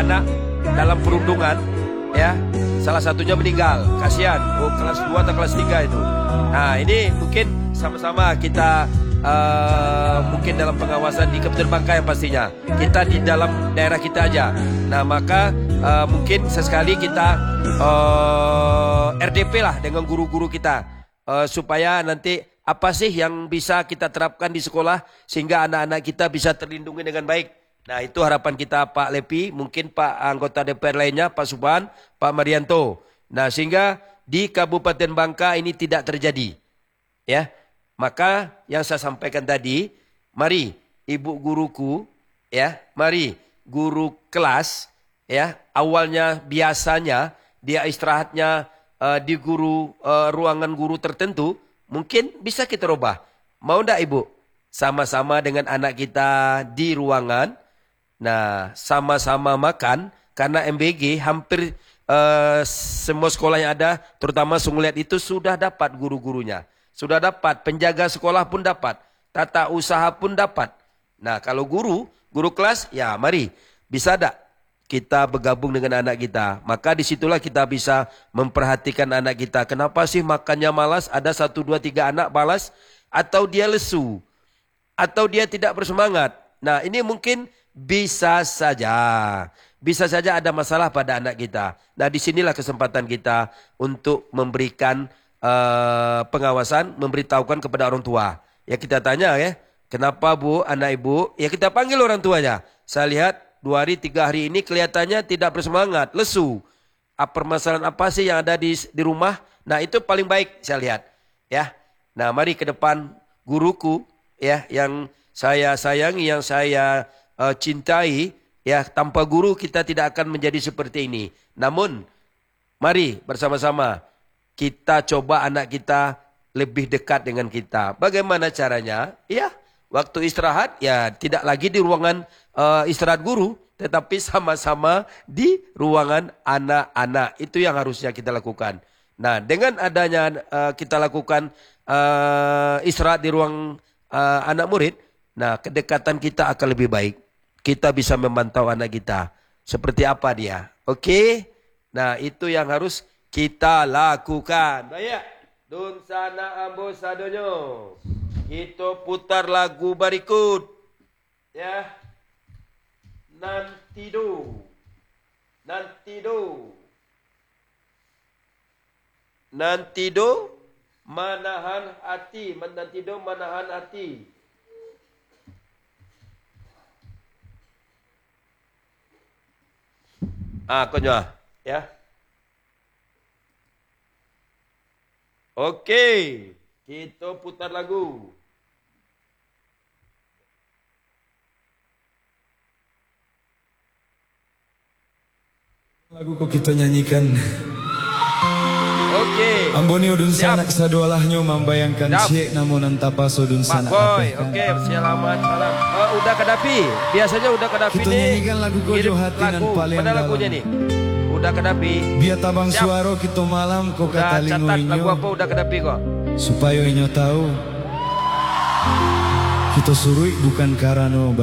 anak dalam perundungan, ya, salah satunya meninggal, kasihan. Kelas 2 atau kelas 3 itu. Nah, ini mungkin sama-sama kita mungkin dalam pengawasan di Kabupaten Bangka yang pastinya. Kita di dalam daerah kita aja. Nah, maka mungkin sesekali kita RDP lah dengan guru-guru kita, supaya nanti apa sih yang bisa kita terapkan di sekolah sehingga anak-anak kita bisa terlindungi dengan baik. Nah, itu harapan kita Pak Lepi, mungkin Pak anggota DPR lainnya, Pak Subhan, Pak Marianto. Nah, sehingga di Kabupaten Bangka ini tidak terjadi. Ya. Maka yang saya sampaikan tadi, mari ibu guruku, ya, mari guru kelas, ya, awalnya biasanya dia istirahatnya di ruangan guru tertentu, mungkin bisa kita rubah. Mau ndak ibu? Sama-sama dengan anak kita di ruangan, nah sama-sama makan, karena MBG hampir semua sekolah yang ada, terutama Sunguliat itu sudah dapat guru-gurunya. Sudah dapat, penjaga sekolah pun dapat, tata usaha pun dapat. Nah, kalau guru kelas, ya mari, bisa tak kita bergabung dengan anak kita. Maka disitulah kita bisa memperhatikan anak kita. Kenapa sih makannya malas, ada 1, 2, 3 anak malas, atau dia lesu, atau dia tidak bersemangat. Nah, ini mungkin bisa saja ada masalah pada anak kita. Nah, disinilah kesempatan kita untuk memberikan pengawasan, memberitahukan kepada orang tua. Ya kita tanya ya, kenapa bu, anak ibu? Ya kita panggil orang tuanya. Saya lihat 2 hari 3 hari ini kelihatannya tidak bersemangat, lesu. Permasalahan apa sih yang ada di rumah? Nah itu paling baik saya lihat. Ya, nah mari ke depan guruku, ya, yang saya sayangi, yang saya cintai. Ya, tanpa guru kita tidak akan menjadi seperti ini. Namun mari bersama-sama kita coba anak kita lebih dekat dengan kita. Bagaimana caranya? Ya, waktu istirahat ya tidak lagi di ruangan istirahat guru, tetapi sama-sama di ruangan anak-anak. Itu yang harusnya kita lakukan. Nah, dengan adanya kita lakukan istirahat di ruang anak murid, nah kedekatan kita akan lebih baik. Kita bisa memantau anak kita. Seperti apa dia. Oke? Nah, itu yang harus kita lakukan. Baik, dun sana ambo sadonyo. Kita putar lagu berikut. Ya. Nanti do. Manahan hati. Nanti do manahan hati. Konyo ya. Oke, kita putar lagu. Lagu kok kita nyanyikan. Oke. Amboni udun sanak sadualahnya membayangkan cik namun antapa sudun sanak. Boy, oke, selamat malam. Udah Kadapi, biasanya udah Kadapi kita nih. nyanyikan lagu gojo hati nan paling dalam. Mana lagunya nih? Udah Kadapi. Biar tabang suaro kita malam kok kata lingo inyo. Lagu apa udah Kadapi kok? Supaya inyo tahu kita surui bukan karena